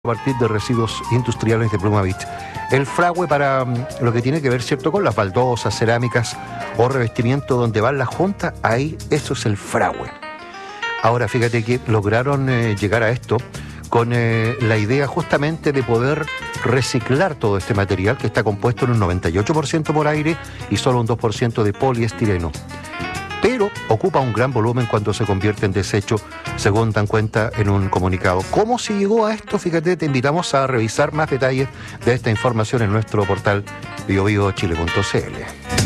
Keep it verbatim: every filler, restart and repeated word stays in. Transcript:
a partir de residuos industriales de Pluma Beach. El fragüe para um, lo que tiene que ver, ¿cierto?, con las baldosas, cerámicas o revestimiento donde van las juntas, ahí eso es el fragüe. Ahora, fíjate que lograron eh, llegar a esto con eh, la idea justamente de poder reciclar todo este material que está compuesto en un noventa y ocho por ciento por aire y solo un dos por ciento de poliestireno. Pero ocupa un gran volumen cuando se convierte en desecho, según dan cuenta en un comunicado. ¿Cómo se llegó a esto? Fíjate, te invitamos a revisar más detalles de esta información en nuestro portal bio bio chile punto c l.